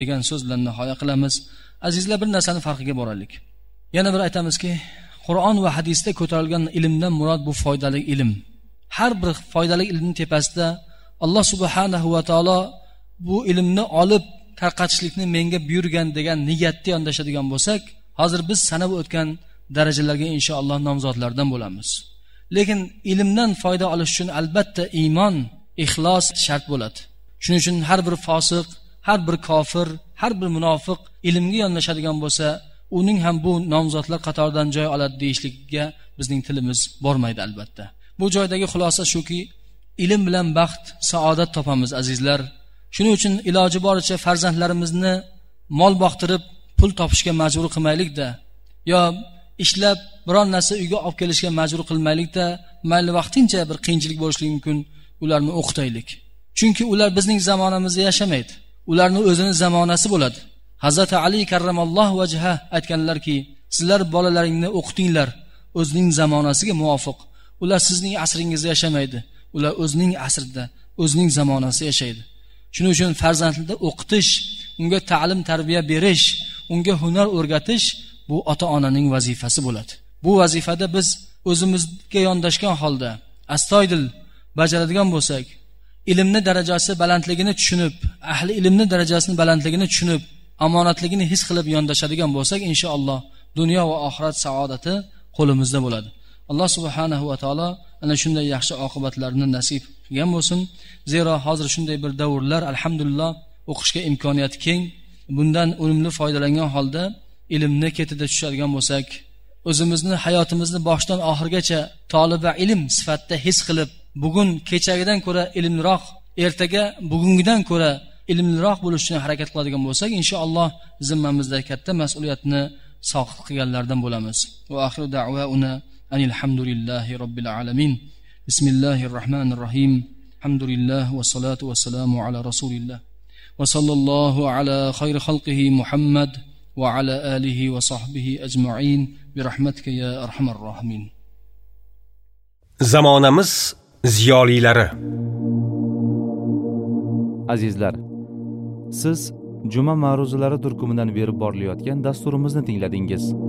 degan so'z bilan nihoya qilamiz. Azizlar, bir narsani farqiga boraylik. Yana bir aytamizki, Qur'on va hadisda ko'tarilgan ilmdan murod bu foydali ilm. Har bir foydali ilmning tepasida Alloh subhanahu va taolo bu ilmni olib tarqatishlikni menga buyurgan degan niyatda yondashadigan bo'lsak, hozir biz sanab o'tgan darajalarga inshaalloh nomzodlardan bo'lamiz. Lekin ilmdan foyda olish uchun albatta iymon, ixlos shart bo'ladi. Shuning uchun har bir fosiq, har bir kofir, har bir munofiq ilmga yondashadigan bo'lsa, uning ham bu nomzodlar qatoridan joy oladi deyishlikka bizning tilimiz bormaydi albatta. Bu joydagi xulosa shuki, ilm bilan baxt, saodat topamiz azizlar. Shuning uchun iloji boricha farzandlarimizni mol boqtirib pul topishga majbur qilmaylik-da, yo ishlab biron narsa uyga olib kelishga majbur qilmaylik-da, mayli vaqtincha bir qiyinchilik bo'lishligi mumkin, ularni o'qitaylik. Chunki ular bizning zamonamizda yashamaydi. Ularning o'zining zamonasi bo'ladi. Hazrat Ali karramallohu vajha aytganlarki, sizlar bolalaringni o'qitinglar o'zining zamonasiga muvofiq. Ular sizning asringizda yashamaydi. Ular o'zining asrida, o'zining zamonasida yashaydi. Shuning uchun farzandni o'qitish, unga ta'lim tarbiya berish, unga hunar o'rgatish bu ota-onaning vazifasi bo'ladi. Bu vazifada biz o'zimizga yondashgan holda astoydil bajaradigan bo'lsak, ilmni darajasi balandligini tushunib, ahli ilmni darajasini balandligini tushunib, omonatligini his qilib yondashadigan bo'lsak, inshaalloh dunyo va oxirat saodati qo'limizda bo'ladi. Alloh subhanahu va taolo ana shunday yaxshi oqibatlarni nasib qilgan bo'lsin. Zero hozir shunday bir davrlar, alhamdulillah, o'qishga imkoniyati keng. Bundan unumli foydalangan holda ilmni ketida tushadigan bo'lsak, o'zimizni hayotimizni boshdan oxirgacha toliba ilm sifatida his qilib, bugun kechagidan ko'ra ilmliroq, ertaga bugungidan ko'ra ilmliroq bo'lish uchun harakat qiladigan bo'lsak, inshaalloh zimmamizda katta mas'uliyatni soqit qilganlardan bo'lamiz. Va oxiru da'vauna alhamdulillahi robbil alamin. Bismillahir rohmanir rohim. Alhamdulillah va salatu va salamu ala rasulillah. Va sallallohu ala khayri xalqihi Muhammad va ala alihi va sahbihi ajma'in bi rahmatika ya arhamar rohimin. Zamonamiz ziyolilari. Azizlar, siz Juma ma'ruzalari turkumidan berib borilayotgan dasturimizni tingladingiz.